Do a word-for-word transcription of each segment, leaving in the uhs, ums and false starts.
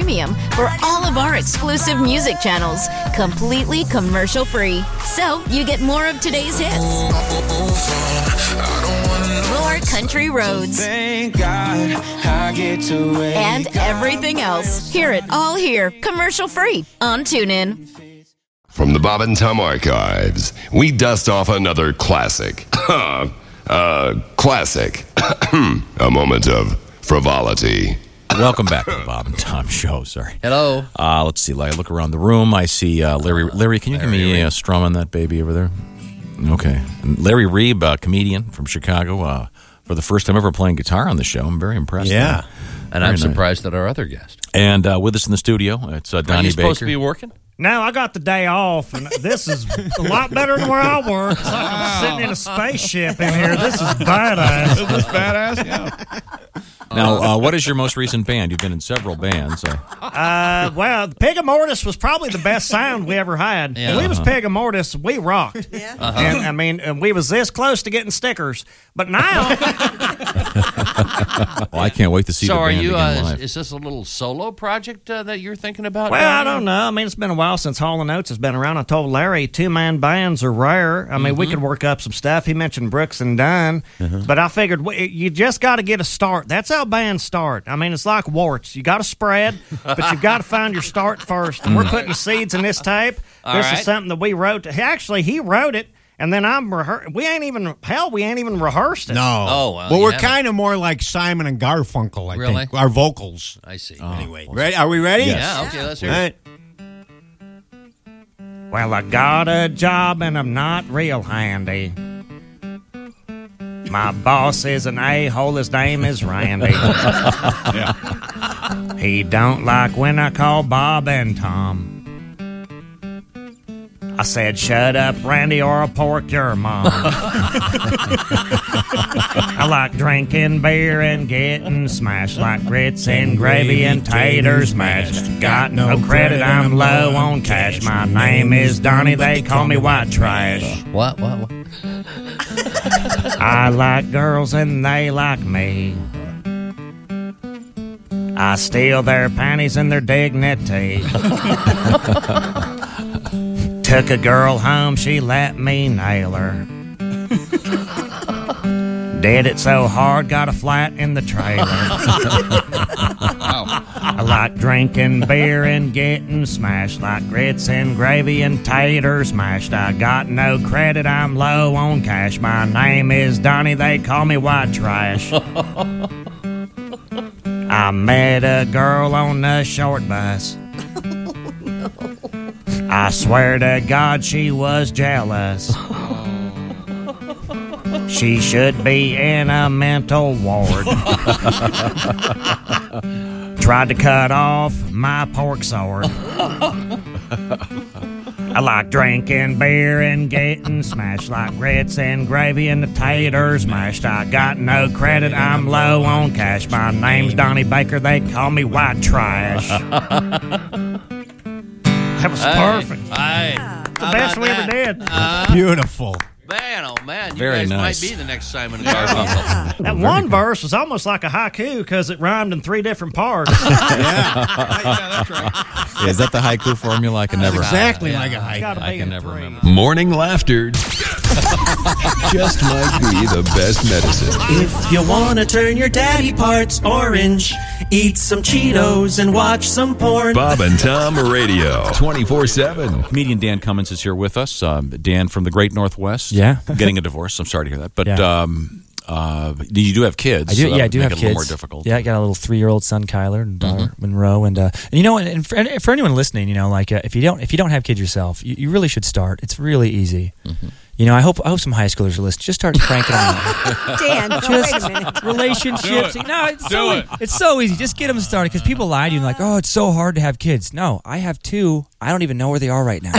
Premium for all of our exclusive music channels, completely commercial-free. So you get more of today's hits, more country roads, Thank God I get to wake and everything else. Hear it all here, commercial-free on TuneIn. From the Bob and Tom Archives, we dust off another classic. uh, classic. A moment of frivolity. Welcome back to the Bob and Tom Show. Sorry. Hello. Uh, let's see. I look around the room. I see uh, Larry. Larry, can you Larry give me Reeb. a strum on that baby over there? Okay. And Larry Reeb, a comedian from Chicago, uh, for the first time ever playing guitar on the show. I'm very impressed. Yeah. And Very I'm nice. surprised at our other guest. And uh, with us in the studio, it's uh, Are Donnie you supposed Baker. to be working? No, I got the day off, and this is a lot better than where I work. It's like I'm sitting in a spaceship in here. This is badass. Is this badass? Yeah. Now, uh, what is your most recent band? You've been in several bands. Uh, Uh, well, Pig Mortis was probably the best sound we ever had. Yeah. When we was Pig Mortis, we rocked. Yeah. Uh-huh. And I mean, and we was this close to getting stickers. But now, well, I can't wait to see So the are band you? again Uh, live. is, is this a little solo project uh, that you're thinking about? well, I Donnie? don't know. I mean, it's been a while since Hall and Oates has been around. I told Larry two man bands are rare. I mean, we could work up some stuff. He mentioned Brooks and Dunn, but I figured we- you just got to get a start. That's how bands start. I mean, it's like warts. You got to spread, but you've got to find your start first. And we're putting the seeds in this tape. All this right. is something that we wrote. Actually, he wrote it. And then I'm rehear- we ain't even hell we ain't even rehearsed it. No. Oh, well, well, you we're haven't. kind of more like Simon and Garfunkel, I Really? think. Our vocals. I see. Anyway, ready? Are we ready? Yeah. Okay. Let's hear All it. right. Well, I got a job and I'm not real handy. My boss is an a-hole. His name is Randy. He don't like when I call Bob and Tom. I said, shut up, Randy, or I'll pork your mom. I like drinking beer and getting smashed like grits and gravy and taters mashed. Got no credit, I'm low on cash. My name is Donnie, they call me white trash. What? What? What? I like girls and they like me. I steal their panties and their dignity. Took a girl home, she let me nail her. Did it so hard, got a flat in the trailer. I like drinking beer and getting smashed like grits and gravy and taters mashed. I got no credit, I'm low on cash. My name is Donnie, they call me white trash. I met a girl on a short bus. I swear to God she was jealous. She should be in a mental ward. Tried to cut off my pork sword. I like drinking beer and getting smashed like grits and gravy and the taters mashed. I got no credit, I'm low on cash. My name's Donnie Baker, they call me white trash. That was perfect. Aye. The best we ever did. Beautiful. Man, oh man, you Very guys nice. might be the next Simon and Garfunkel. That one verse was almost like a haiku because it rhymed in three different parts. That's right. Yeah, is that the haiku formula? I can never. Exactly Yeah. like a It's hike. gotta I be can in never three. remember. Morning laughter just might be the best medicine. If you wanna turn your daddy parts orange, eat some Cheetos and watch some porn. Bob and Tom Radio, twenty-four seven. Comedian Dan Cummins is here with us. Um, Dan from the Great Northwest. Yeah. Getting a divorce. I'm sorry to hear that. But Yeah. um, uh, you do have kids. I do, so that yeah, I would do make have it a little kids. more difficult. Yeah, I got a little three-year-old son, Kyler, and daughter Monroe, and, uh, and you know, and for, and for anyone listening, you know, like uh, if you don't if you don't have kids yourself, you, you really should start. It's really easy. You know, I hope I hope some high schoolers are listening. Just start cranking them out. Dan, no, wait a minute. Relationships. No, it's so it's so easy. Just get them started because people lie to you and like, oh, it's so hard to have kids. No, I have two. I don't even know where they are right now.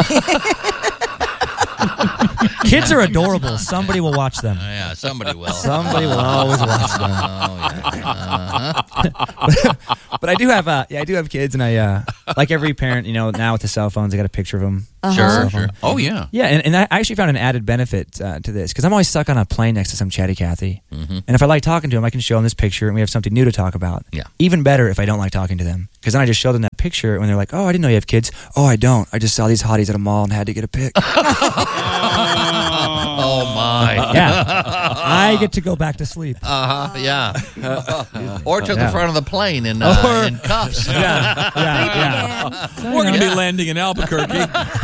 Kids are adorable. Somebody will watch them. Yeah, somebody will. Somebody will always watch them. Oh, yeah. Uh-huh. but I do have, uh, yeah, I do have kids, and I, uh, like every parent, you know, now with the cell phones, I got a picture of them. Uh-huh. Sure, sure. Oh, yeah. Yeah, and, and I actually found an added benefit uh, to this because I'm always stuck on a plane next to some chatty Cathy. Mm-hmm. And if I like talking to them, I can show them this picture, and we have something new to talk about. Yeah. Even better if I don't like talking to them because then I just show them that picture, and they're like, "Oh, I didn't know you have kids." "Oh, I don't. I just saw these hotties at a mall and had to get a pic." Oh, my. Yeah. I get to go back to sleep. Uh-huh, yeah. Or to Yeah. the front of the plane in, uh, Or- in cuffs. Yeah, yeah, yeah. We're going to be landing in Albuquerque.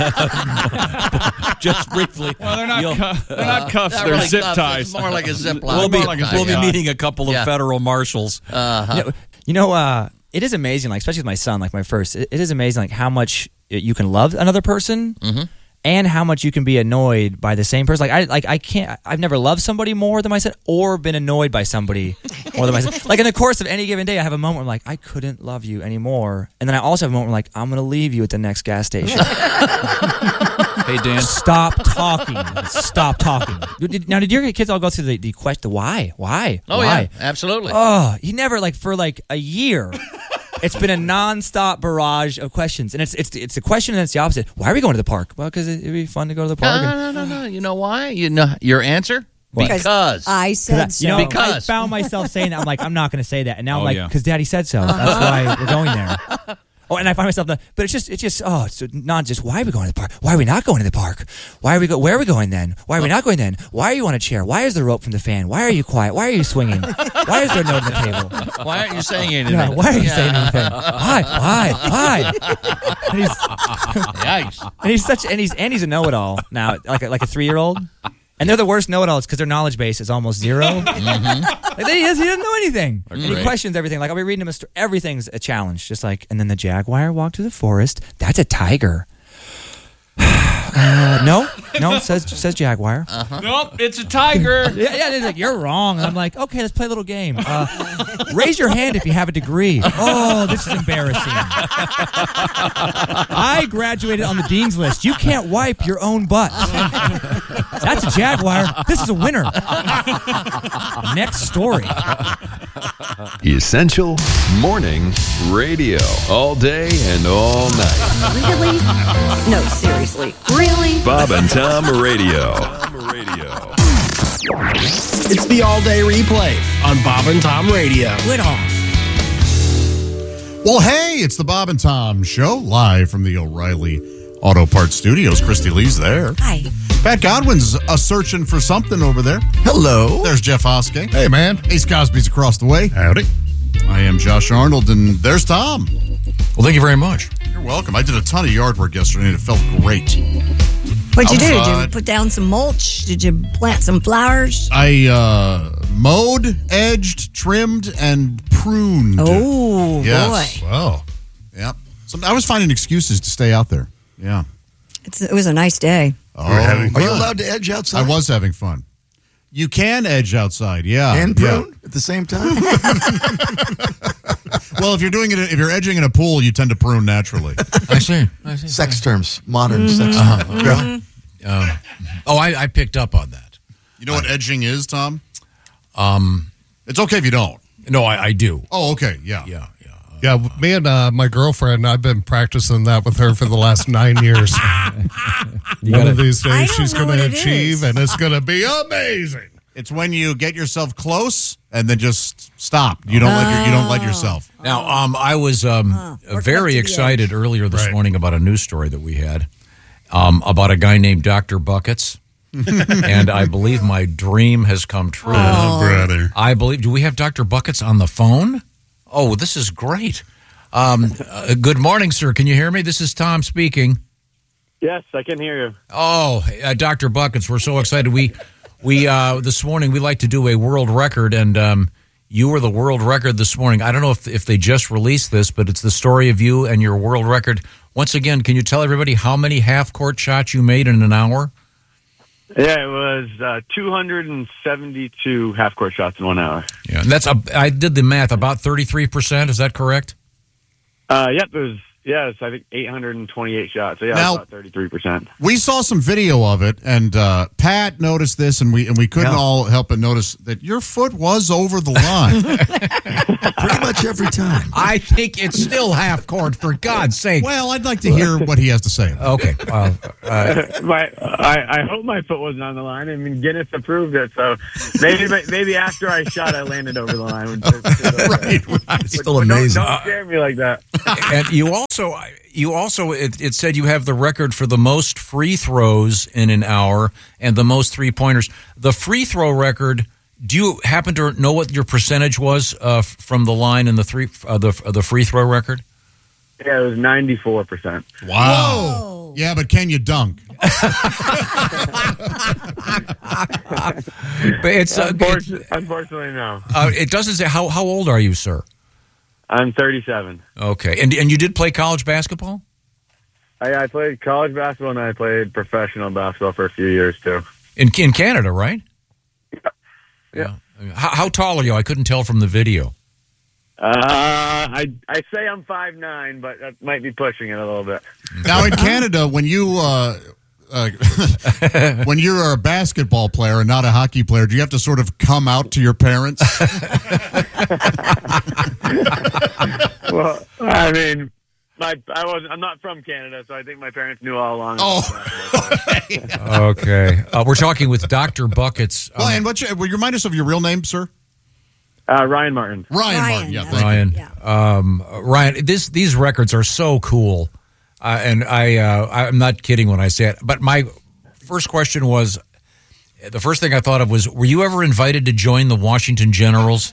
Just briefly. Well, they're not, You'll- cu- they're not cuffs, Not they're really zip cuffs, ties. It's more like a zip line. We'll be, More like a we'll zip be tie. meeting a couple of Yeah. federal marshals. Uh-huh. You know, you know uh, it is amazing, like especially with my son, like my first. It, it is amazing, like how much you can love another person, Mm-hmm. and how much you can be annoyed by the same person. Like I, like I can't. I've never loved somebody more than my son, or been annoyed by somebody more than my son. Like in the course of any given day, I have a moment where I'm like, I couldn't love you anymore, and then I also have a moment where I'm like, I'm gonna leave you at the next gas station. Hey, Dan. Stop talking. Stop talking. Did- Now, did your kids all go through the, the question, the why? Why? Oh, why? yeah, absolutely. Oh, he never, like, for like a year, it's been a nonstop barrage of questions. And it's it's it's a question and it's the opposite. Why are we going to the park? Well, because it'd be fun to go to the park. No, and- no, no, no. You know why? You know your answer? What? Because. I said so. You know, I Because. found myself saying that. I'm like, I'm not going to say that. And now I'm Oh, like, yeah. because Daddy said so. That's why we're going there. Oh, and I find myself, but it's just, it's just, oh, it's not just why are we going to the park? Why are we not going to the park? Why are we go? Where are we going then? Why are we not going then? Why are you on a chair? Why is the rope from the fan? Why are you quiet? Why are you swinging? Why is there a note on the table? Why aren't you saying anything? Yeah, why are you Yeah. saying anything? Why? Why? Why? And he's, Yikes. and he's such, and he's, and he's a know-it-all now, like a, like a three-year-old. And they're the worst know-it-alls because their knowledge base is almost zero. Mm-hmm. Like, he, doesn't, he doesn't know anything. And he great. questions everything. Like, I'll be reading him a story. Everything's a challenge. Just like, and then the jaguar walked through the forest. That's a tiger. uh, no, no, it says, says jaguar. Uh-huh. Nope, it's a tiger. Yeah, yeah, they're like, you're wrong. And I'm like, okay, let's play a little game. Uh, raise your hand if you have a degree. Oh, this is embarrassing. I graduated on the dean's list. You can't wipe your own butt. That's a jaguar. This is a winner. Next story. Essential Morning Radio. All day and all night. Really? No, seriously. Really? Bob and Tom Radio. Radio. It's the all-day replay on Bob and Tom Radio. Good on. Well, hey, it's the Bob and Tom Show, live from the O'Reilly Auto Parts Studios. Christy Lee's there. Hi. Pat Godwin's a searching for something over there. Hello. There's Jeff Hoskey. Hey, man. Ace Cosby's across the way. Howdy. I am Josh Arnold, and there's Tom. Well, thank you very much. You're welcome. I did a ton of yard work yesterday, and it felt great. What'd you do? Did you Outside. put down some mulch? Did you plant some flowers? I uh, mowed, edged, trimmed, and pruned. Oh, Yes. boy. Wow. Yep. So I was finding excuses to stay out there. Yeah. It's, it was a nice day. Oh, Are you good. allowed to edge outside? I was having fun. You can edge outside, yeah. And yeah. prune at the same time? Well, if you're doing it, if you're edging in a pool, you tend to prune naturally. I see. I see. Sex terms. Modern Mm-hmm. sex Uh-huh. terms. Yeah. Um, oh, I, I picked up on that. You know what edging is, Tom? Um, It's okay if you don't. no, I, I do. Oh, okay, yeah. Yeah, yeah. Yeah, me and uh, my girlfriend, I've been practicing that with her for the last nine years. One of these I days, don't she's know going to what it achieve, is. and it's going to be amazing. It's when you get yourself close and then just stop. You don't let your, you don't let yourself. Now, um, I was um, working up very to the excited earlier this Right. morning about a news story that we had um, about a guy named Doctor Buckets. And I believe my dream has come true. Oh, brother. I believe. Do we have Doctor Buckets on the phone? Oh, this is great. Um, uh, good morning, sir. Can you hear me? This is Tom speaking. Yes, I can hear you. Oh, uh, Doctor Buckets, we're so excited. We we uh, this morning we like to do a world record, and um, you were the world record this morning. I don't know if if they just released this, but it's the story of you and your world record. Once again, can you tell everybody how many half court shots you made in an hour? Yeah, it was uh, two hundred seventy-two half-court shots in one hour. Yeah, and that's a, I did the math. About thirty-three percent. Is that correct? Uh, yep, it was Yes, I think eight hundred twenty-eight shots. So yeah, Now- about thirty-three percent. We saw some video of it, and uh, Pat noticed this, and we and we couldn't Yeah. all help but notice that your foot was over the line. Pretty much every time. I think it's still half court, for God's sake. Well, I'd like to hear what he has to say. Okay. Uh, uh, my, I, I hope my foot wasn't on the line. I mean, Guinness approved it, so maybe maybe after I shot, I landed over the line. right, It's still But don't, amazing. don't scare me like that. and you also, you also, it, it said you have the record for the most free throws in an hour and the most three pointers. The free throw record. Do you happen to know what your percentage was uh, from the line and the three uh, the uh, the free throw record? Yeah, it was ninety-four percent. Wow. Yeah, but can you dunk? But it's uh, Unfortunately, unfortunately no. uh, it doesn't say how how old are you, sir? I'm thirty-seven. Okay, and and you did play college basketball? I, I played college basketball and I played professional basketball for a few years too. In in Canada, right? Yeah. How, how tall are you? I couldn't tell from the video. Uh, I I say I'm five nine, but that might be pushing it a little bit. Now in Canada, when you uh, uh, when you're a basketball player and not a hockey player, do you have to sort of come out to your parents? Well, I mean, my I was I'm not from Canada, so I think my parents knew all along. Oh, okay. Okay, uh, we're talking with Doctor Buckets. Well, and what? You, will you remind us of your real name, sir? Uh, Ryan Martin. Ryan, Ryan, Martin. Yeah, yeah. thank Ryan, Yeah. um, Ryan, this these records are so cool, uh, and I uh, I'm not kidding when I say it. But my first question was, the first thing I thought of was, were you ever invited to join the Washington Generals?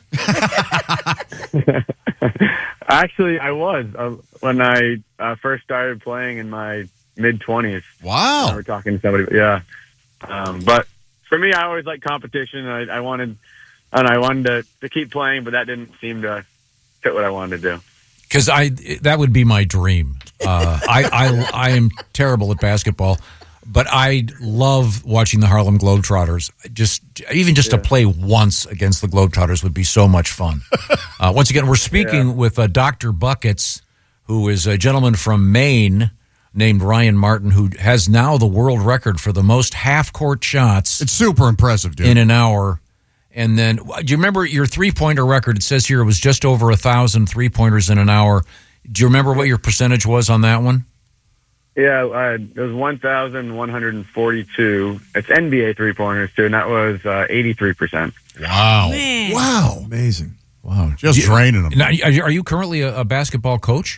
Actually, I was uh, when I uh, first started playing in my mid twenties. you. Wow. We were talking to somebody, yeah. Um, but for me, I always liked competition. I, I wanted, and I wanted to, to keep playing, but that didn't seem to fit what I wanted to do. Because I that would be my dream. Uh, I, I I am terrible at basketball, but I love watching the Harlem Globetrotters. Just even just to play once against the Globetrotters would be so much fun. Uh, once again, we're speaking Yeah. with uh, Doctor Buckets, who is a gentleman from Maine named Ryan Martin, who has now the world record for the most half-court shots It's super impressive, dude. in an hour. And then, do you remember your three-pointer record? It says here it was just over a thousand three-pointers in an hour. Do you remember what your percentage was on that one? Yeah, uh, it was one thousand one hundred forty-two. It's N B A three-pointers, too, and that was uh, eighty-three percent. Wow. Man. Wow. Amazing. Wow, Just draining them. Now, are you- are you currently a, a basketball coach?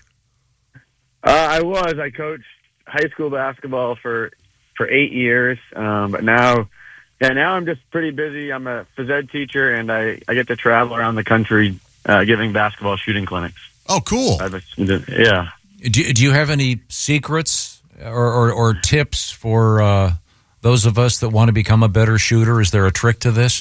Uh, I was. I coached high school basketball for for eight years, um, but now, yeah, now I'm just pretty busy. I'm a phys ed teacher, and I, I get to travel around the country uh, giving basketball shooting clinics. Oh, cool. I've, yeah. Do, do you have any secrets or, or, or tips for uh, those of us that want to become a better shooter? Is there a trick to this?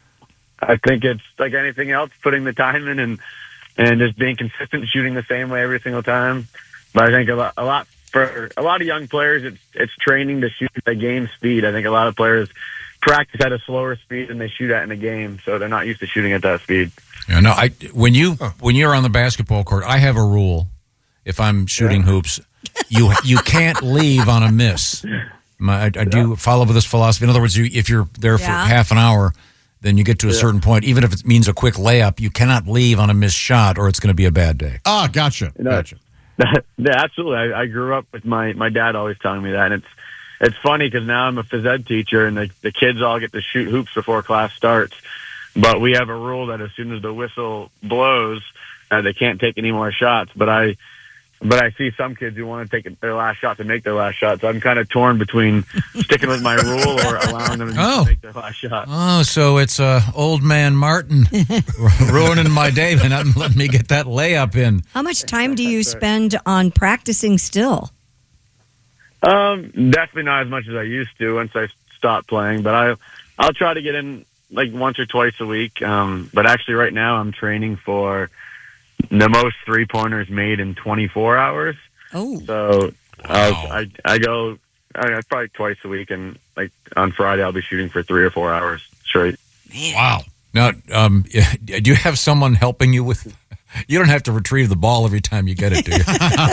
I think it's like anything else, putting the time in and and just being consistent, shooting the same way every single time. But I think a lot, a lot for a lot of young players, it's it's training to shoot at game speed. I think a lot of players practice at a slower speed than they shoot at in a game, so they're not used to shooting at that speed. Yeah, no. I when you when you're on the basketball court, I have a rule. If I'm shooting Yeah. hoops, you you can't leave on a miss. My, I, I do follow this philosophy. In other words, you, if you're there for Yeah. half an hour, then you get to a Yeah. certain point. Even if it means a quick layup, you cannot leave on a missed shot, or it's going to be a bad day. Ah, gotcha. No. Gotcha. Yeah, absolutely. I, I grew up with my, my dad always telling me that, and it's it's funny because now I'm a phys ed teacher, and the, the kids all get to shoot hoops before class starts. But we have a rule that as soon as the whistle blows, uh, they can't take any more shots. But I but I see some kids who want to take their last shot to make their last shot. So I'm kind of torn between sticking with my rule or allowing them to Oh. make their last shot. Oh, so it's uh, old man Martin ruining my day and not letting me get that layup in. How much time do you spend on practicing still? Um, definitely not as much as I used to once I stopped playing, but I, I'll try to get in like once or twice a week. Um, but actually right now I'm training for the most three pointers made in twenty-four hours. Oh, So I'll, I, I go I, probably twice a week, and like on Friday I'll be shooting for three or four hours straight. Wow. Now, um, do you have someone helping you with You don't have to retrieve the ball every time you get it, do you?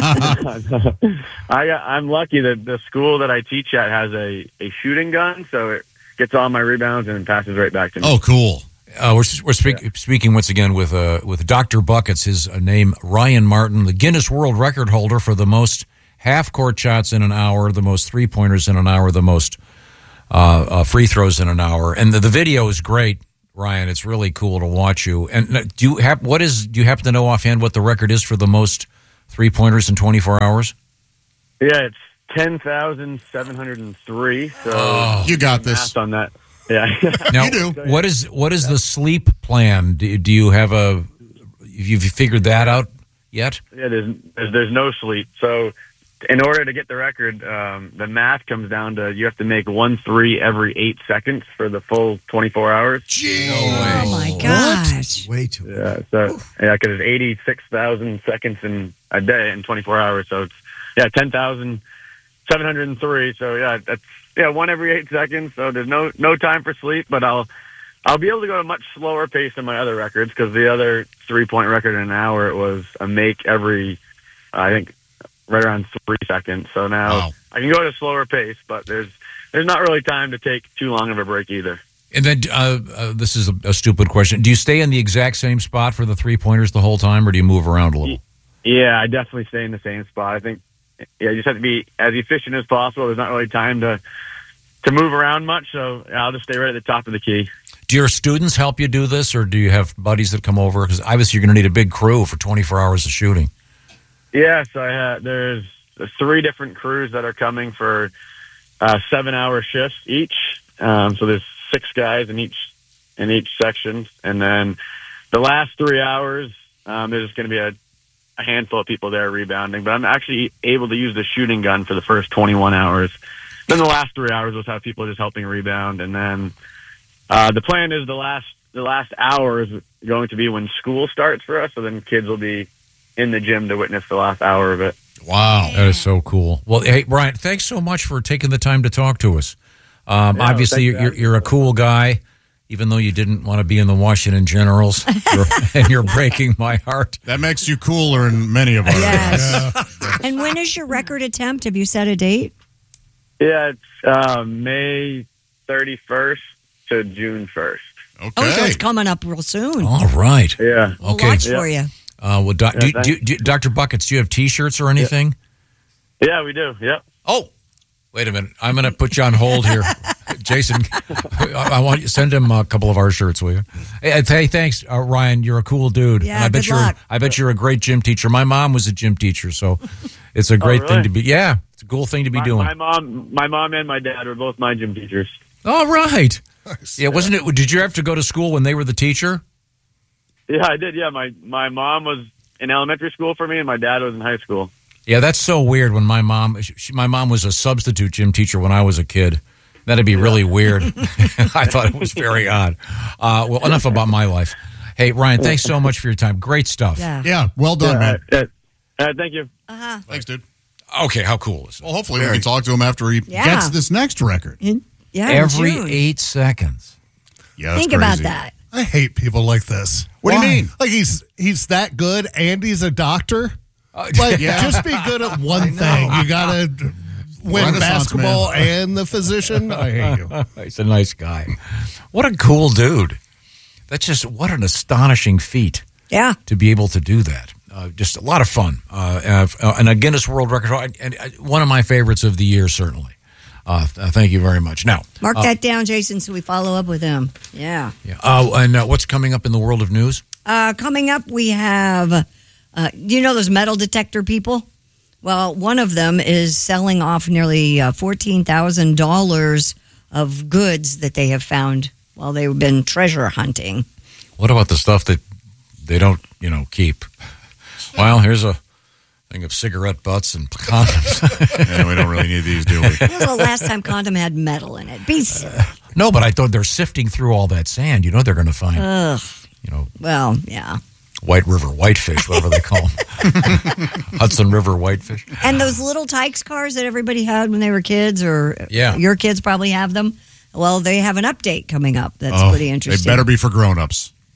I got, I'm lucky that the school that I teach at has a, a shooting gun, so it gets all my rebounds and passes right back to me. Oh, cool. Uh, we're we're speak, yeah. speaking once again with uh, with Doctor Buckets. His uh, name, Ryan Martin, the Guinness World Record holder for the most half-court shots in an hour, the most three-pointers in an hour, the most uh, uh, free throws in an hour. And the, the video is great, Ryan. It's really cool to watch you. And uh, do you have what is? Do you happen to know offhand what the record is for the most three-pointers in twenty-four hours? Yeah, it's ten thousand seven hundred three. So oh, you got this on that. Yeah. Now, you do. what is what is the sleep plan? Do, do you have a? Have you figured that out yet? Yeah, there's there's, there's no sleep. So, in order to get the record, um, the math comes down to you have to make one three every eight seconds for the full twenty-four hours. Jeez. No way. Oh my gosh! Way too. Yeah. So yeah, because it's eighty-six thousand seconds in a day in twenty-four hours. So it's yeah ten thousand seven hundred three. So yeah, that's. Yeah, one every eight seconds. So there's no no time for sleep, but I'll I'll be able to go at a much slower pace than my other records because the other three point record in an hour it was a make every I think right around three seconds. So now wow. I can go at a slower pace, but there's there's not really time to take too long of a break either. And then uh, uh, this is a, a stupid question: do you stay in the exact same spot for the three pointers the whole time, or do you move around a little? Yeah, I definitely stay in the same spot. I think. Yeah, you just have to be as efficient as possible. There's not really time to to move around much, so I'll just stay right at the top of the key. Do your students help you do this, or do you have buddies that come over? Because obviously you're going to need a big crew for twenty-four hours of shooting. Yeah, so I have, there's three different crews that are coming for uh, seven-hour shifts each. Um, so there's six guys in each in each section, and then the last three hours um, there's going to be a a handful of people there rebounding, but I'm actually able to use the shooting gun for the first twenty-one hours. Then the last three hours we'll have people just helping rebound, and then uh, the plan is the last the last hour is going to be when school starts for us. So then kids will be in the gym to witness the last hour of it. Wow, that is so cool. Well, hey Brian, thanks so much for taking the time to talk to us. Um, Yeah, obviously, thanks, you're, you're a cool guy. Even though you didn't want to be in the Washington Generals, you're, and you're breaking my heart. That makes you cooler in many of our Yes. And when is your record attempt? Have you set a date? Yeah, it's uh, May thirty-first to June first. Okay. Oh, so it's coming up real soon. All right. Yeah. We'll Okay. watch Yeah. for you. Uh, well, doc, Yeah, do, thanks. do, do, Doctor Buckets, do you have T-shirts or anything? Yeah, we do. Yep. Oh, wait a minute. I'm going to put you on hold here. Jason, I, I want you to send him a couple of our shirts, will you? Hey, hey thanks, uh, Ryan. You're a cool dude. Yeah, and I bet good you're luck. I bet you're a great gym teacher. My mom was a gym teacher, so it's a great really? thing to be. Yeah, it's a cool thing to be My, doing. my mom, my mom, and my dad were both my gym teachers. All right. Yeah, wasn't it? Did you have to go to school when they were the teacher? Yeah, I did. Yeah, my my mom was in elementary school for me, and my dad was in high school. Yeah, that's so weird. When my mom, she, my mom was a substitute gym teacher when I was a kid. That'd be really weird. I thought it was very odd. Uh, well, enough about my life. Hey, Ryan, thanks so much for your time. Great stuff. Yeah. Yeah, well done, Yeah, man. uh, uh, thank you. Uh-huh. Thanks, dude. Okay, how cool is it? Well, hopefully we can talk to him after he Yeah. gets this next record. In, yeah, in Every June. eight seconds. Yeah, that's Think about crazy. that. I hate people like this. What do you mean? Like he's he's that good and he's a doctor. Uh, Like Yeah. just be good at one thing. You gotta win Renaissance basketball man. and the physician. I hate you. He's a nice guy. What a cool dude. That's just, what an astonishing feat Yeah. to be able to do that. Uh, just a lot of fun. Uh, uh, and a Guinness World Record, and uh, one of my favorites of the year, certainly. Uh, th- thank you very much. Now, Mark uh, that down, Jason, so we follow up with him. Yeah. yeah. Uh, and uh, what's coming up in the world of news? Uh, coming up, we have, uh, you know those metal detector people? Well, one of them is selling off nearly uh, fourteen thousand dollars of goods that they have found while they've been treasure hunting. What about the stuff that they don't, you know, keep? Well, here's a thing of cigarette butts and condoms. Yeah, we don't really need these, do we? When was the last time condom had metal in it? Be silly. No, but I thought they're sifting through all that sand. You know they're going to find, Ugh. you know, Well, yeah. White River whitefish, whatever they call them. Hudson River whitefish. And those little Tykes cars that everybody had when they were kids, or Yeah. your kids probably have them. Well, they have an update coming up. That's Oh, pretty interesting. They better be for grown-ups.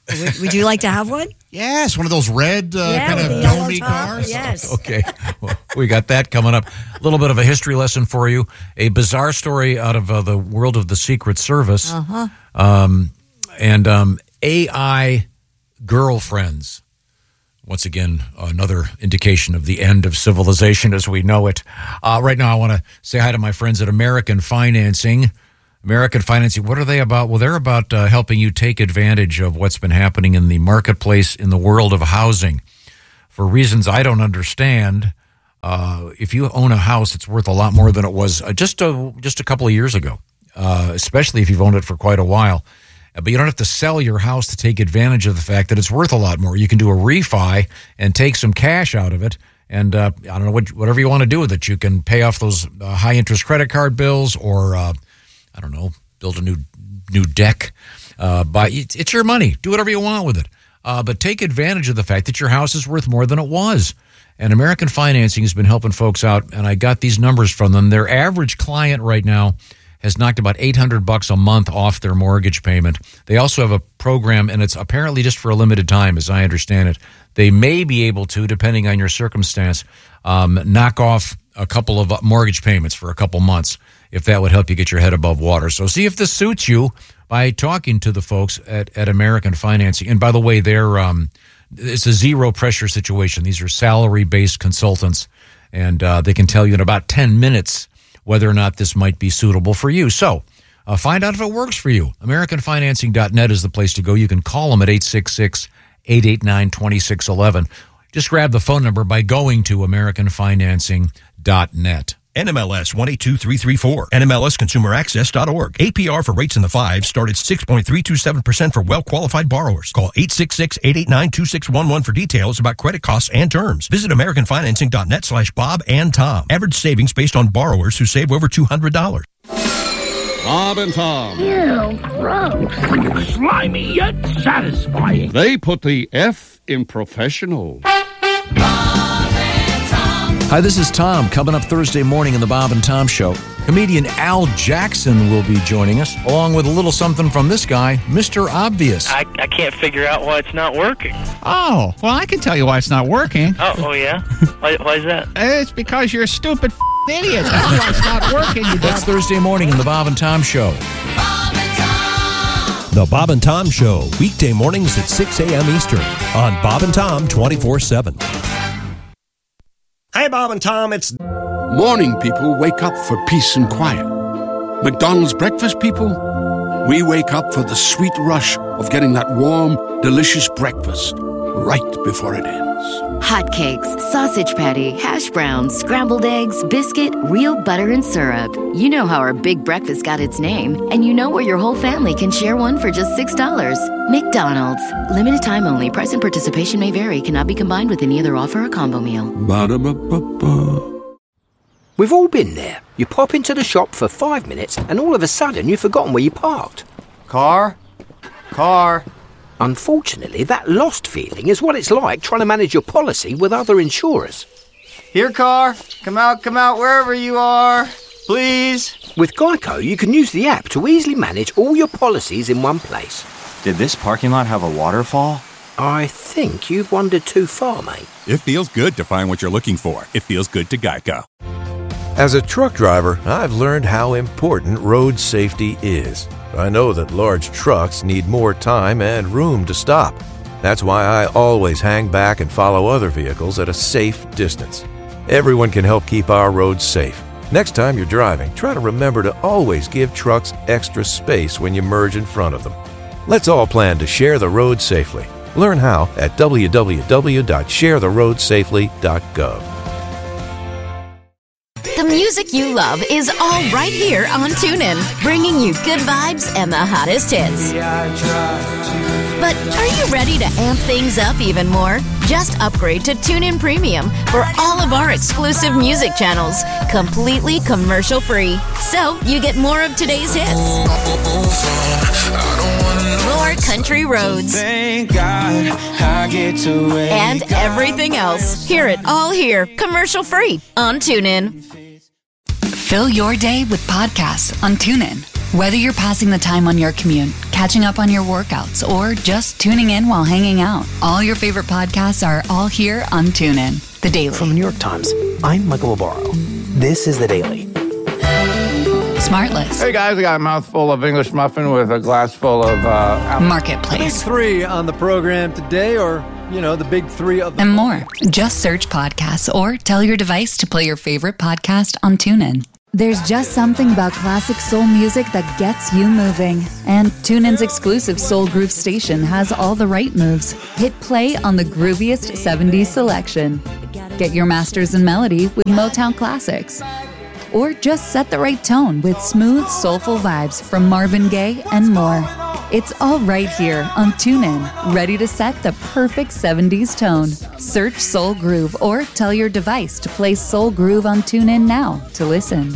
Would, would you like to have one? Yes, one of those red uh, Yeah, kind with of the yellow domey top, cars. yes. Okay, well, we got that coming up. A little bit of a history lesson for you. A bizarre story out of uh, the world of the Secret Service. Uh-huh. Um, and um, A I girlfriends. Once again, another indication of the end of civilization as we know it. Uh, right now, I want to say hi to my friends at American Financing. American Financing, what are they about? Well, they're about uh, helping you take advantage of what's been happening in the marketplace in the world of housing. For reasons I don't understand, uh, if you own a house, it's worth a lot more than it was uh, just a, just a couple of years ago, uh, especially if you've owned it for quite a while. Uh, but you don't have to sell your house to take advantage of the fact that it's worth a lot more. You can do a refi and take some cash out of it. And uh, I don't know, what, whatever you want to do with it. You can pay off those uh, high-interest credit card bills or... Uh, I don't know, build a new new deck. Uh, buy, it's, it's your money. Do whatever you want with it. Uh, but take advantage of the fact that your house is worth more than it was. And American Financing has been helping folks out, and I got these numbers from them. Their average client right now has knocked about eight hundred bucks a month off their mortgage payment. They also have a program, and it's apparently just for a limited time, as I understand it. They may be able to, depending on your circumstance, um, knock off a couple of mortgage payments for a couple months, if that would help you get your head above water. So see if this suits you by talking to the folks at, at American Financing. And by the way, they're um, it's a zero-pressure situation. These are salary-based consultants, and uh, they can tell you in about ten minutes whether or not this might be suitable for you. So uh, find out if it works for you. American Financing dot net is the place to go. You can call them at eight six six, eight eight nine, two six one one. Just grab the phone number by going to American Financing dot net. N M L S one eight two three three four. N M L S consumer access dot org. A P R for rates in the fives start at six point three two seven percent for well-qualified borrowers. Call eight six six, eight eight nine, two six one one for details about credit costs and terms. Visit American Financing dot net slash Bob and Tom. Average savings based on borrowers who save over two hundred dollars. Bob and Tom. Ew, gross. Slimy yet satisfying. They put the F in professional. Hi, this is Tom. Coming up Thursday morning in the Bob and Tom Show, comedian Al Jackson will be joining us, along with a little something from this guy, Mister Obvious. I, I can't figure out why it's not working. Oh, well, I can tell you why it's not working. Oh, oh yeah? Why, why is that? It's because you're a stupid f- idiot. That's why it's not working. You That's Thursday morning in the Bob and Tom Show. The Bob and Tom Show, weekday mornings at six a.m. Eastern on Bob and Tom twenty-four seven. Hey, Bob and Tom, it's... Morning people wake up for peace and quiet. McDonald's breakfast people, we wake up for the sweet rush of getting that warm, delicious breakfast right before it ends. Hotcakes, sausage patty, hash browns, scrambled eggs, biscuit, real butter and syrup. You know how our big breakfast got its name, and you know where your whole family can share one for just six dollars. McDonald's. Limited time only. Price and participation may vary. Cannot be combined with any other offer or combo meal. Ba-da-ba-ba-ba. We've all been there. You pop into the shop for five minutes and all of a sudden you've forgotten where you parked. Car? Car? Unfortunately, that lost feeling is what it's like trying to manage your policy with other insurers. Here, car. Come out, come out, wherever you are. Please. With Geico, you can use the app to easily manage all your policies in one place. Did this parking lot have a waterfall? I think you've wandered too far, mate. It feels good to find what you're looking for. It feels good to Geico. As a truck driver, I've learned how important road safety is. I know that large trucks need more time and room to stop. That's why I always hang back and follow other vehicles at a safe distance. Everyone can help keep our roads safe. Next time you're driving, try to remember to always give trucks extra space when you merge in front of them. Let's all plan to share the road safely. Learn how at w w w dot share the road safely dot gov. The music you love is all right here on TuneIn, bringing you good vibes and the hottest hits. But are you ready to amp things up even more? Just upgrade to TuneIn Premium for all of our exclusive music channels, completely commercial-free. So you get more of today's hits, more country roads, Thank God I get to wake and everything else. Hear it all here, commercial-free on TuneIn. Fill your day with podcasts on TuneIn. Whether you're passing the time on your commute, catching up on your workouts, or just tuning in while hanging out, all your favorite podcasts are all here on TuneIn. The Daily. From the New York Times, I'm Michael Barbaro. This is The Daily. Smartless. Hey guys, I got a mouthful of English muffin with a glass full of uh, Marketplace. Big three on the program today, or, you know, the big three of the... And more. Just search podcasts or tell your device to play your favorite podcast on TuneIn. There's just something about classic soul music that gets you moving. And TuneIn's exclusive Soul Groove station has all the right moves. Hit play on the grooviest seventies selection. Get your masters in melody with Motown classics. Or just set the right tone with smooth, soulful vibes from Marvin Gaye and more. It's all right here on TuneIn, ready to set the perfect seventies tone. Search Soul Groove or tell your device to play Soul Groove on TuneIn now to listen.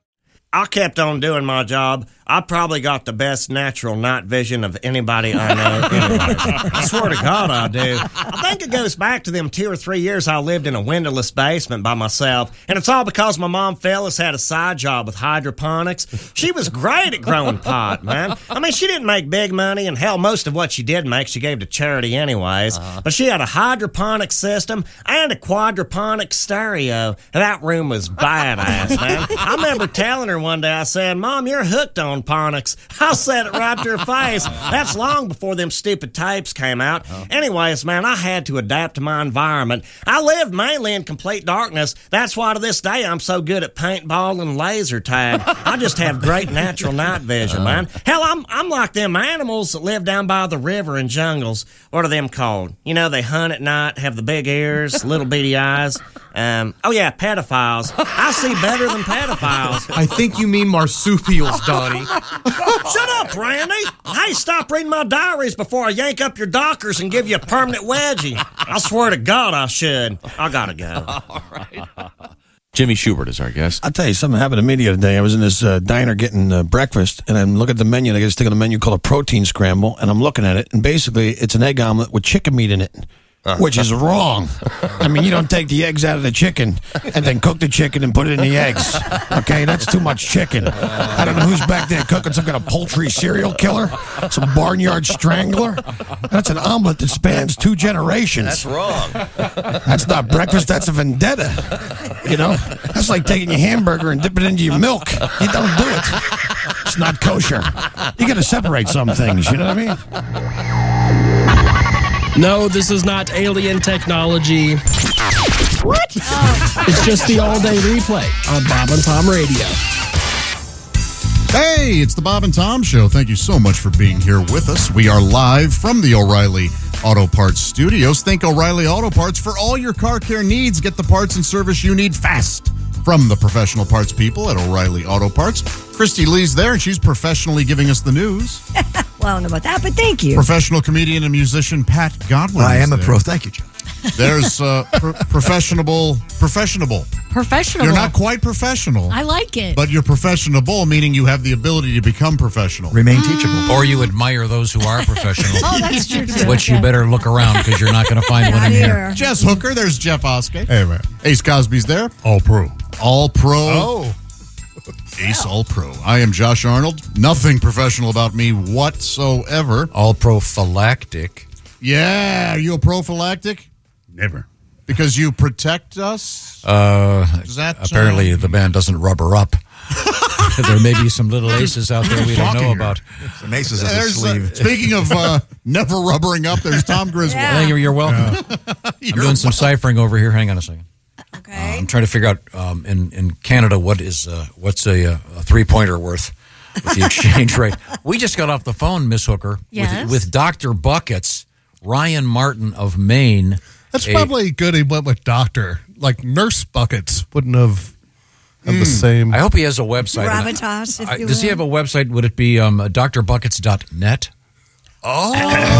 I kept on doing my job. I probably got the best natural night vision of anybody I know. Anyways, I swear to God I do. I think it goes back to them two or three years I lived in a windowless basement by myself. And it's all because my mom Phyllis had a side job with hydroponics. She was great at growing pot, man. I mean, she didn't make big money, and hell, most of what she did make, she gave to charity anyways. Uh-huh. But she had a hydroponic system and a quadroponic stereo. That room was badass, man. I remember telling her one day, I said, Mom, you're hooked on Ponics. I said it right to her face. That's long before them stupid tapes came out. Oh. Anyways, man, I had to adapt to my environment. I lived mainly in complete darkness. That's why to this day I'm so good at paintball and laser tag. I just have great natural night vision, man. Hell, I'm I'm like them animals that live down by the river and jungles. What are them called? You know, they hunt at night, have the big ears, little beady eyes. Um, oh yeah, pedophiles. I see better than pedophiles. I think you mean marsupials, Donnie. Shut up, Randy. Hey, stop reading my diaries before I yank up your dockers and give you a permanent wedgie. I swear to God I should. I gotta go. All right. Jimmy Schubert is our guest. I'll tell you, something happened to me the other day. I was in this uh, diner getting uh, breakfast, and I'm looking at the menu, and I get a stick on the menu called a protein scramble, and I'm looking at it, and basically it's an egg omelet with chicken meat in it. Which is wrong. I mean, you don't take the eggs out of the chicken and then cook the chicken and put it in the eggs. Okay, that's too much chicken. I don't know who's back there cooking some kind of poultry serial killer, some barnyard strangler. That's an omelet that spans two generations. That's wrong. That's not breakfast, that's a vendetta. You know, that's like taking your hamburger and dipping it into your milk. You don't do it. It's not kosher. You got to separate some things, you know what I mean? No, this is not alien technology. What? Oh. It's just the all-day replay on Bob and Tom Radio. Hey, it's the Bob and Tom Show. Thank you so much for being here with us. We are live from the O'Reilly Auto Parts Studios. Think O'Reilly Auto Parts for all your car care needs. Get the parts and service you need fast from the professional parts people at O'Reilly Auto Parts. Christy Lee's there, and she's professionally giving us the news. Well, I don't know about that, but thank you. Professional comedian and musician Pat Godwin. I am a there. pro. Thank you, John. There's uh, pro- professionable, professionable. Professional. You're not quite professional. I like it. But you're professionable, meaning you have the ability to become professional. Remain mm. teachable. Or you admire those who are professional. Oh, that's true, too. Which you better look around because you're not going to find one in here. here. Jess Hooker, there's Jeff Oskey. Hey, man. Ace Cosby's there. All pro. All pro. Oh. Ace All Pro. I am Josh Arnold. Nothing professional about me whatsoever. All prophylactic. Yeah. Are you a prophylactic? Never. Because you protect us? Uh, Does that, apparently uh, the band doesn't rubber up. There may be some little aces out there we don't know about. Some aces up There's, his sleeve. Uh, speaking of uh, never rubbering up, there's Tom Griswold. Yeah. You're, you're welcome. Yeah. I'm You're doing some welcome. ciphering over here. Hang on a second. Okay. Uh, I'm trying to figure out um, in in Canada what is uh, what's a, a three pointer worth with the exchange rate. We just got off the phone, Miss Hooker, Yes? with, with Doctor Buckets, Ryan Martin of Maine. That's a- probably good he went with doctor. Like Nurse Buckets wouldn't have had the same. I hope he has a website. Gravitas, if I- you does he will. have a website? Would it be um, d r buckets dot net? Oh.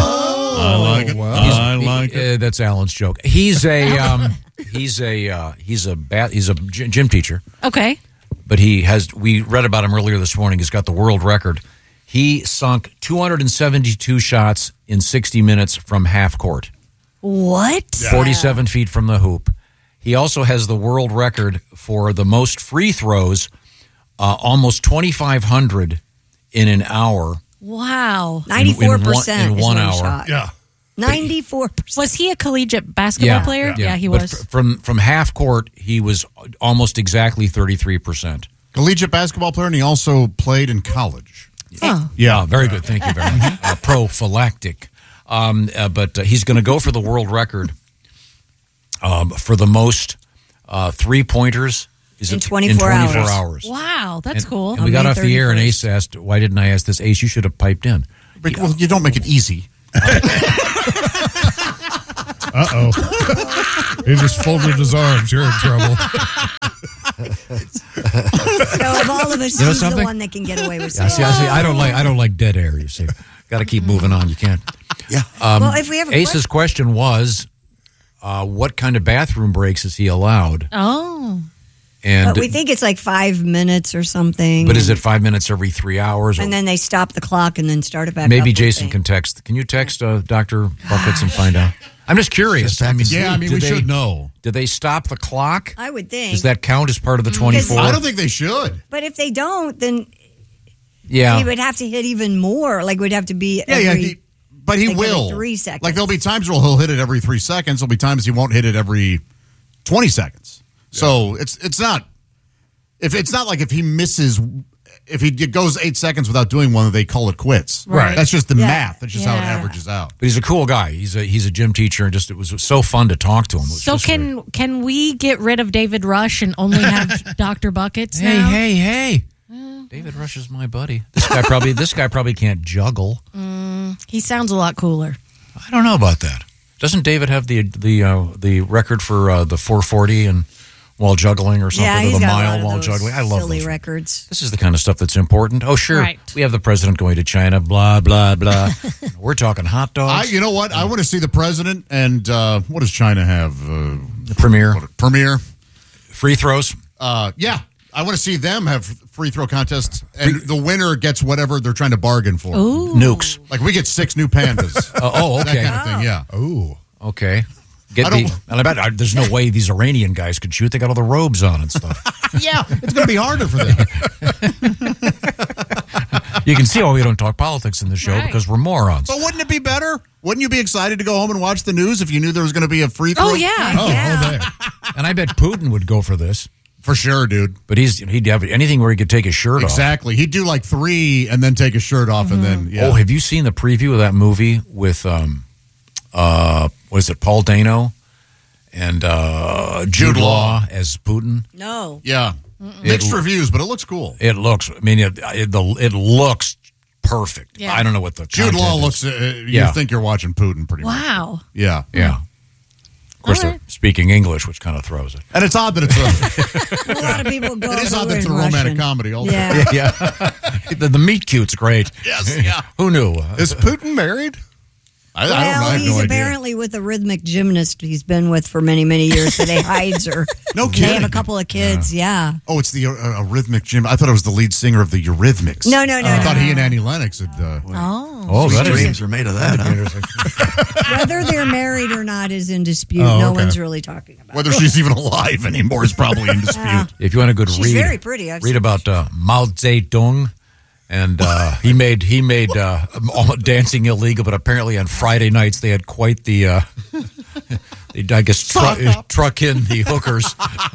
I like it. wow. I like it. Uh, that's Alan's joke. He's a um, he's a uh, he's a bat, he's a gy- gym teacher. Okay. But he has. We read about him earlier this morning. He's got the world record. He sunk two hundred seventy-two shots in sixty minutes from half court. What? forty-seven feet from the hoop. He also has the world record for the most free throws, uh, almost twenty-five hundred in an hour. Wow. ninety-four in one- percent in is one one hour. shot. Yeah. ninety-four percent. Was he a collegiate basketball player? Yeah, he But was. f- from from half court, he was almost exactly thirty-three percent. Collegiate basketball player, and he also played in college. Oh. Yeah, very good. Thank you very much. Uh, prophylactic. Um, uh, but uh, he's going to go for the world record um, for the most uh, three pointers. Is In it twenty-four in twenty-four hours. hours. Wow, that's And- cool. And we got off the air, and Ace asked, "Why didn't I ask this?" Ace, you should have piped in. But, well, you don't make it easy. Uh oh. He just folded his arms. You're in trouble. So of all of us, You know he's the something? one that can get away with Yeah, see, I see. I don't like. I don't like dead air. You see, got to keep moving on. You can't. Yeah. Um, Well, if we have a Ace's question was, uh, what kind of bathroom breaks is he allowed? Oh. And But we think it's like five minutes or something. but is it five minutes every three hours? Or And then they stop the clock and then start it back up. maybe we Jason think. can text. Can you text uh, Doctor Buckets and find out? I'm just curious. I mean, Yeah, I mean, do we they- should know. Do they stop the clock? I would think. Does that count as part of the twenty-four? I don't think they should. But if they don't, then Yeah. he would have to hit even more. Like, would have to be Yeah, every, yeah. He, but he like every will. three seconds. Like, there'll be times where he'll hit it every three seconds. There'll be times he won't hit it every twenty seconds. So it's it's not. If it's not like if he misses, if he goes eight seconds without doing one, they call it quits. Right. That's just the Yeah. math. That's just how it Yeah. averages out. But he's a cool guy. He's a he's a gym teacher, and just it was so fun to talk to him. It was So just can can we get rid of David Rush and only have Doctor Buckets Hey, now? hey, hey! David Rush is my buddy. This guy probably this guy probably can't juggle. Mm, he sounds a lot cooler. I don't know about that. Doesn't David have the the uh, the record for uh, the four forty and while juggling or something, Yeah, or he's the got a mile lot of while those juggling? I love silly those. records. This is the kind of stuff that's important. Oh, sure, Right. we have the president going to China. Blah blah blah. We're talking hot I, dogs. you know what? I want to see the president and uh, what does China have? Uh, the premier, premier, free throws. Uh, yeah, I want to see them have free throw contests, and the winner gets whatever they're trying to bargain for. Ooh. Nukes. Like we get six new pandas. Uh, oh, okay. That kind of thing. Yeah. Oh, okay. Get I don't- the, and I bet uh, there's no way these Iranian guys could shoot. They got all the robes on and stuff. Yeah, it's going to be harder for them. You can see why we don't talk politics in the show Right. because we're morons. But wouldn't it be better? Wouldn't you be excited to go home and watch the news if you knew there was going to be a free throw? Oh, yeah, Oh, yeah. all day. And I bet Putin would go for this. For sure, dude. But he's he'd have anything where he could take his shirt off. Exactly. He'd do like three and then take his shirt off and then, yeah. Oh, have you seen the preview of that movie with um, uh, what is it, Paul Dano and uh, Jude, Jude Law. Law as Putin? No. Yeah. Mixed reviews, but it looks cool. It looks. I mean, it it, the, it looks perfect. Yeah. I don't know what the Jude content Law is. looks, uh, you Yeah. think you're watching Putin pretty much. Wow. Yeah. Yeah. Of course, they're speaking English, which kind of throws it. And it's odd that it's a, A lot of people go. it is odd over that it's a in romantic Russian. comedy also. Yeah. yeah. the, the meet cute's great. Yes, yeah. Who knew? Is Putin married? I, Well, I don't know. I have he's no idea. apparently with a rhythmic gymnast he's been with for many, many years today, hides her. No They have kidding. a couple of kids, yeah. Oh, it's the uh, uh, Rhythmic Gym. I thought it was the lead singer of the Eurythmics. No, no, no, I no, thought no. he and Annie Lennox had. Uh, Oh. Oh, that is dreams are made of that. Huh? Whether they're married or not is in dispute. Oh, No okay. one's really talking about whether it. she's even alive anymore is probably in dispute. If you want a good She's read, very pretty. I've read seen about uh, Mao Zedong, and uh, he made he made uh, all- dancing illegal. But apparently on Friday nights they had quite the. Uh, they, I guess truck, truck in the hookers,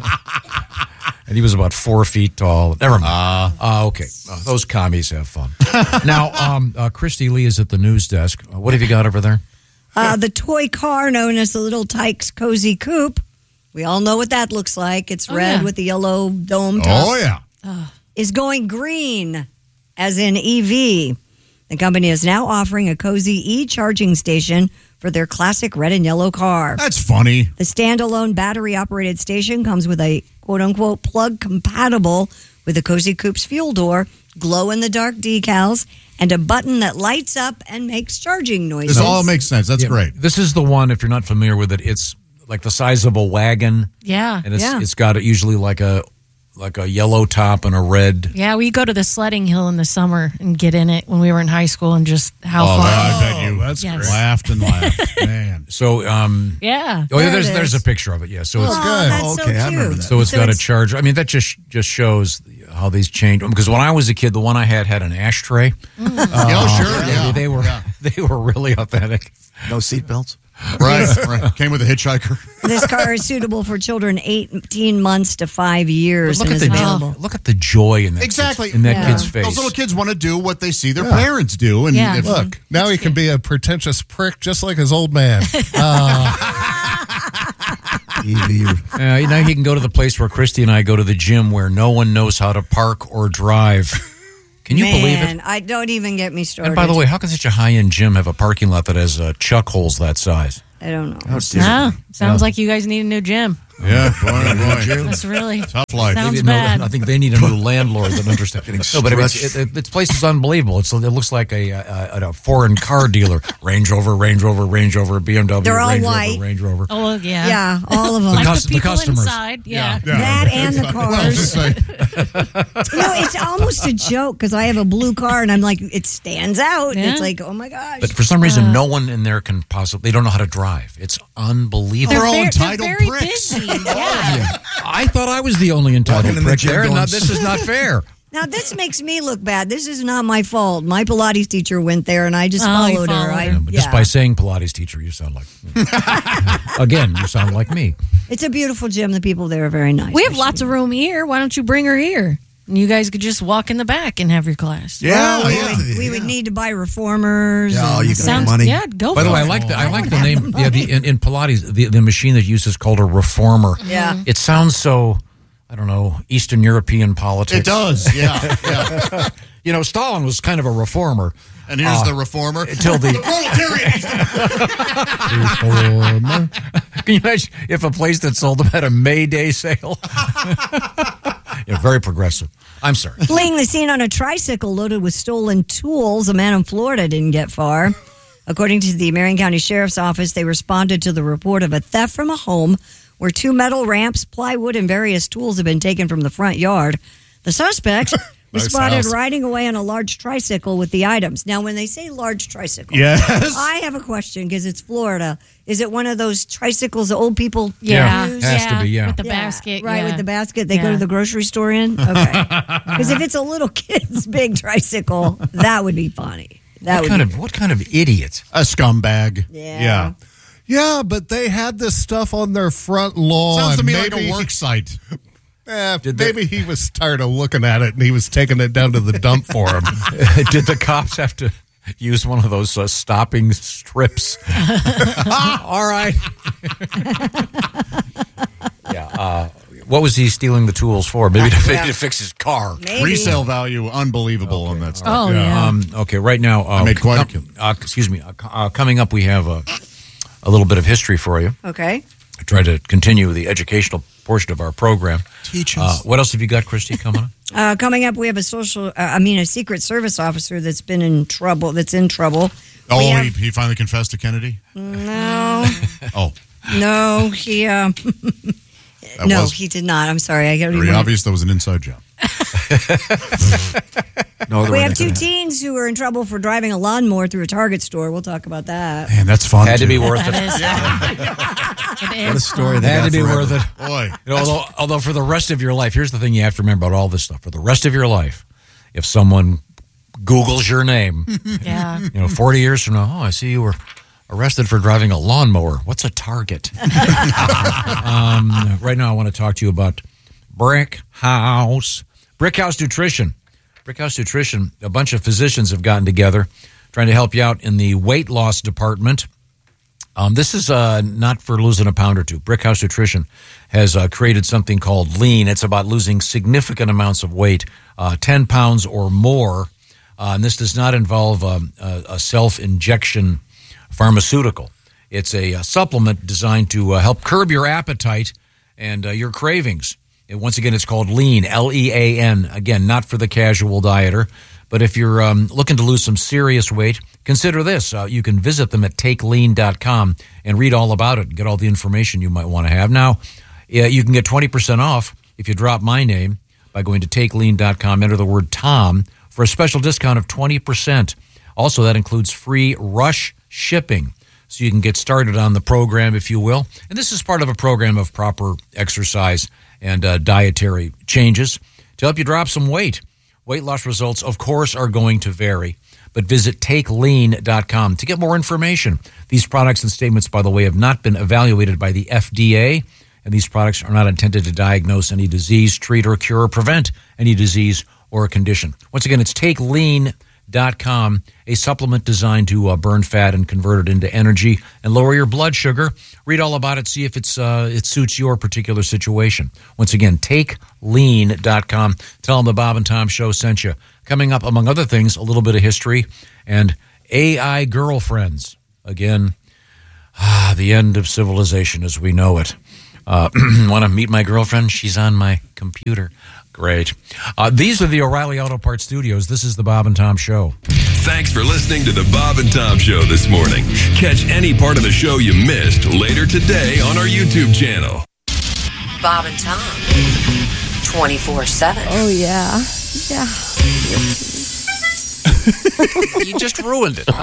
and he was about four feet tall. Never mind. Uh, okay, uh, those commies have fun. Now, um, uh, Christy Lee is at the news desk. Uh, what have you got over there? Uh, the toy car known as the Little Tykes Cozy Coupe. We all know what that looks like. It's Oh, red yeah. with the yellow dome top. Oh, yeah. Is going green, as in E V. The company is now offering a cozy e-charging station for their classic red and yellow car. That's funny. The standalone battery-operated station comes with a quote-unquote plug compatible with the Cozy Coupe's fuel door, glow-in-the-dark decals, and a button that lights up and makes charging noises. This all makes sense. That's Yeah, great. This is the one. If you're not familiar with it, it's like the size of a wagon, Yeah. and it's Yeah. it's got usually like a like a yellow top and a red. Yeah, we go to the sledding hill in the summer and get in it when we were in high school and just how Oh, fun. I bet you that's Yes. great. laughed and laughed. Man. So, um, Yeah. oh yeah, There there's it there's is. a picture of it. Yeah, so Oh, it's that's Okay, so I remember cute. that. so it's So got a it's- charger. I mean, that just just shows how these changed. Because when I was a kid, the one I had had an ashtray. Mm. Oh, sure, they, yeah. They were Yeah. they were really authentic. No seatbelts. Right, right. Came with a hitchhiker. This car is suitable for children eighteen months to five years Look and at is the available. look at the joy in that Exactly. kid's, in that Yeah. kid's face. Those little kids want to do what they see their Yeah. parents do. And Yeah. if, Look, now he can be a pretentious prick just like his old man. Uh, Evie, Uh, now he can go to the place where Christy and I go to the gym where no one knows how to park or drive. Can you Man, believe it? I don't even get me started. And by the way, how can such a high-end gym have a parking lot that has uh, chuck holes that size? I don't know. No, sounds Yeah. like you guys need a new gym. Yeah, boy, boy. That's really Tough life. sounds Maybe, no, bad. I think they need a new landlord that understands. No, but I mean, it's, it, it, this place is unbelievable. It's, it looks like a, a, a foreign car dealer. Range Rover, Range Rover, Range Rover, B M W, They're all Range white. Rover, Range Rover. Oh well, yeah, Yeah, all of them. The Like cus- the the people customers. inside, yeah. That and the Well, cars. just say- You know, it's almost a joke because I have a blue car and I'm like, it stands out. Yeah. It's like, oh my gosh. But for some reason, no one in there can possibly. They don't know how to drive. It's unbelievable. They're all They're, they're entitled very pricks. busy. Yeah. I thought I was the only entitled Walking in the prick gym there, and going, now this is not fair. Now, this makes me look bad. This is not my fault. My Pilates teacher went there and I just Oh, you followed her. followed I, her. Yeah, but just by saying Pilates teacher, you sound like again. You sound like me. It's a beautiful gym. The people there are very nice. We have lots of room here. Why don't you bring her here? And you guys could just walk in the back and have your class. Yeah, Well, we, yeah. would, we would need to buy reformers. Yeah, and- you can make Sounds money. yeah. Go By for the way, I it. like the I I like don't the have name. the Yeah, the, in, in Pilates, the, the machine that uses called a reformer. Yeah. It sounds so. I don't know, Eastern European politics. It does, yeah. yeah. You know, Stalin was kind of a reformer. And here's Uh, the reformer. Until the reformer. Can you imagine if a place that sold them had a May Day sale? Yeah, very progressive. I'm sorry. Fleeing the scene on a tricycle loaded with stolen tools, a man in Florida didn't get far. According to the Marion County Sheriff's Office, they responded to the report of a theft from a home where two metal ramps, plywood, and various tools have been taken from the front yard. The suspect was Nice spotted house. riding away on a large tricycle with the items. Now, when they say large tricycle, Yes. I have a question because it's Florida. Is it one of those tricycles that old people Yeah, use? has to be, yeah. with the Yeah, basket, right, yeah. with the basket they go Yeah. to the grocery store in. Okay, because if it's a little kid's big tricycle, that would be funny. That What would kind be, of what kind of idiot? A scumbag. Yeah. Yeah. yeah, but they had this stuff on their front lawn. Sounds to me maybe, like a work site. Eh, Did they- maybe he was tired of looking at it and he was taking it down to the dump for him. Did the cops have to use one of those uh, stopping strips? All right. yeah. Uh, what was he stealing the tools for? Maybe to, maybe to fix his car. maybe. Resale value unbelievable on that stuff. Oh yeah. Um, okay, right now, uh, I made quite a com- uh, excuse me. Uh, co- uh, coming up, we have a, a little bit of history for you. Okay. I try to continue the educational portion of our program. Teach Uh, us. what else have you got, Christy, coming up? Uh, coming up, we have a social, uh, I mean, a Secret Service officer that's been in trouble, that's in trouble. Oh, We he, have- he finally confessed to Kennedy? No, Oh, no, he, uh, that no, was he did not. I'm sorry. I got very obvious that was an inside job. No other We way have to two do it. teens who are in trouble for driving a lawnmower through a Target store. We'll talk about that. Man, that's fun. Had to too. be worth That it. is fun. It is What a story fun. they Had got to be forever. worth it. Boy. You know, although, although for the rest of your life, here's the thing you have to remember about all this stuff. For the rest of your life, if someone Googles your name, Yeah. you know, forty years from now, oh, I see you were arrested for driving a lawnmower. What's a Target? um, right now, I want to talk to you about Brick House. Brick House Nutrition. Brick House Nutrition, a bunch of physicians have gotten together trying to help you out in the weight loss department. Um, this is uh, not for losing a pound or two. Brick House Nutrition has uh, created something called Lean. It's about losing significant amounts of weight, uh, ten pounds or more. Uh, and this does not involve um, a, a self-injection pharmaceutical. It's a, a supplement designed to uh, help curb your appetite and uh, your cravings. And once again, it's called Lean, L E A N. Again, not for the casual dieter. But if you're um, looking to lose some serious weight, consider this. Uh, you can visit them at take lean dot com and read all about it and get all the information you might want to have. Now, yeah, you can get twenty percent off if you drop my name by going to take lean dot com, enter the word Tom for a special discount of twenty percent. Also, that includes free rush shipping. So you can get started on the program, if you will. And this is part of a program of proper exercise and uh, dietary changes. to help you drop some weight. Weight loss results, of course, are going to vary, but visit take lean dot com to get more information. These products and statements, by the way, have not been evaluated by the F D A, and these products are not intended to diagnose any disease, treat or cure, or prevent any disease or a condition. Once again, it's take lean dot com, a supplement designed to uh, burn fat and convert it into energy and lower your blood sugar. Read all about it, see if it's uh, it suits your particular situation. Once again, take lean dot com. Tell them the Bob and Tom Show sent you. Coming up, among other things, a little bit of history and A I girlfriends. Again, ah, the end of civilization as we know it. Uh, want to meet my girlfriend? She's on my computer. Great. Uh, these are the O'Reilly Auto Parts Studios. This is the Bob and Tom Show. Thanks for listening to the Bob and Tom Show this morning. Catch any part of the show you missed later today on our YouTube channel. Bob and Tom, twenty-four seven. Oh, yeah. Yeah. You just ruined it.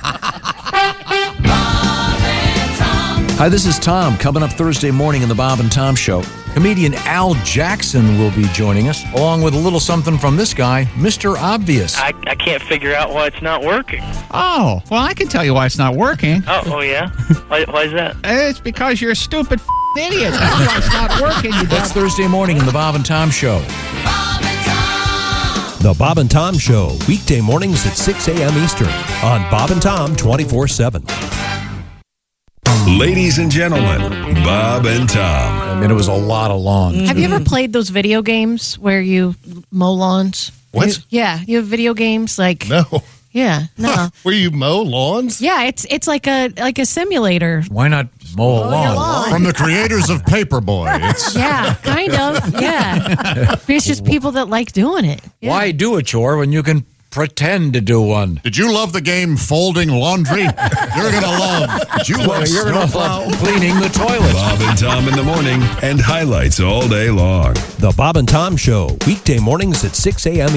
Hi, this is Tom. Coming up Thursday morning in the Bob and Tom Show, comedian Al Jackson will be joining us, along with a little something from this guy, Mister Obvious. I, I can't figure out why it's not working. Oh, well, I can tell you why it's not working. Oh, oh yeah? Why, why is that? It's because you're a stupid f- idiot. That's why it's not working. You That's Thursday morning in the Bob and Tom Show. The Bob and Tom Show, weekday mornings at six a.m. Eastern on Bob and Tom twenty-four seven. Ladies and gentlemen, Bob and Tom. I mean, it was a lot of lawns. Have you ever played those video games where you mow lawns? What? You- yeah, you have video games like No. yeah, no. Where you mow lawns? Yeah, it's it's like a like a simulator. Why not mow a lawn? lawn. From the creators of Paperboy. It's Yeah, kind of. Yeah. But it's just people that like doing it. Yeah. Why do a chore when you can pretend to do one? Did you love the game Folding Laundry? You're going to love. Did you love You're going to Snowplow? love cleaning the toilet. Bob and Tom in the morning and highlights all day long. The Bob and Tom Show, weekday mornings at six a.m.